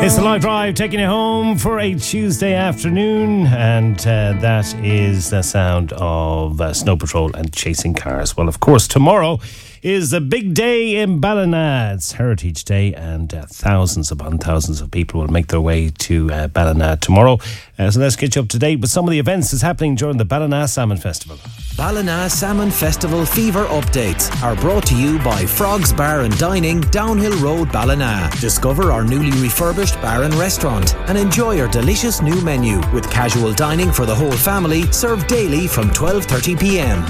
It's the Live Drive taking you home for a Tuesday afternoon, and that is the sound of Snow Patrol and Chasing Cars. Well, of course, tomorrow is a big day in Ballina. It's Heritage Day, and thousands upon thousands of people will make their way to Ballina tomorrow. So let's get you up to date with some of the events that's happening during the Ballina Salmon Festival. Ballina Salmon Festival fever updates are brought to you by Frogs Bar and Dining, Downhill Road, Ballina. Discover our newly refurbished bar and restaurant and enjoy our delicious new menu with casual dining for the whole family, served daily from 12:30pm.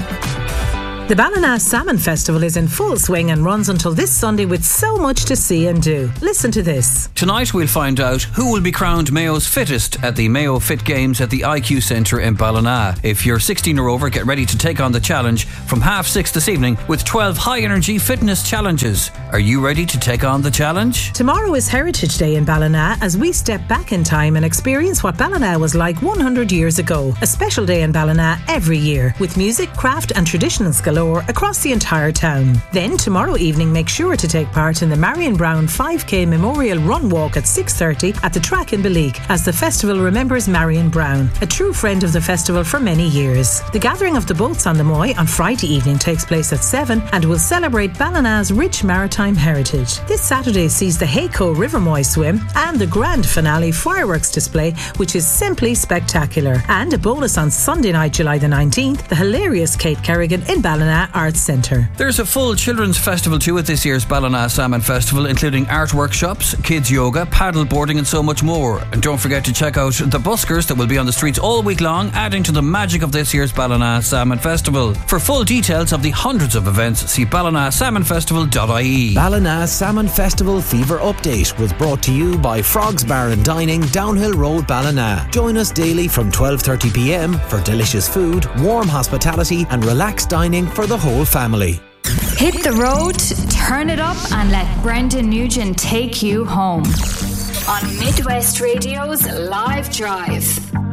The Ballina Salmon Festival is in full swing and runs until this Sunday with so much to see and do. Listen to this. Tonight we'll find out who will be crowned Mayo's fittest at the Mayo Fit Games at the IQ Centre in Ballina. If you're 16 or over, get ready to take on the challenge from 6:30 this evening with 12 high-energy fitness challenges. Are you ready to take on the challenge? Tomorrow is Heritage Day in Ballina as we step back in time and experience what Ballina was like 100 years ago. A special day in Ballina every year with music, craft and traditionals galore across the entire town. Then tomorrow evening, make sure to take part in the Marion Brown 5K Memorial Run Walk at 6:30 at the track in Beleek as the festival remembers Marion Brown, a true friend of the festival for many years. The gathering of the boats on the Moy on Friday evening takes place at 7 and will celebrate Ballina's rich maritime heritage. This Saturday sees the Hayco River Moy swim and the grand finale fireworks display, which is simply spectacular. And a bonus on Sunday night, July the 19th, the hilarious Kate Kerrigan in Ballina Arts Centre. There's a full children's festival too at this year's Ballina Salmon Festival, including art workshops, kids yoga, paddle boarding and so much more. And don't forget to check out the buskers that will be on the streets all week long, adding to the magic of this year's Ballina Salmon Festival. For full details of the hundreds of events, see ballinasalmonfestival.ie. Ballina Salmon Festival fever update was brought to you by Frogs Bar and Dining, Downhill Road, Ballina. Join us daily from 12:30pm for delicious food, warm hospitality and relaxed dining for the whole family. Hit the road, turn it up and let Brendan Nugent take you home on Midwest Radio's Live Drive.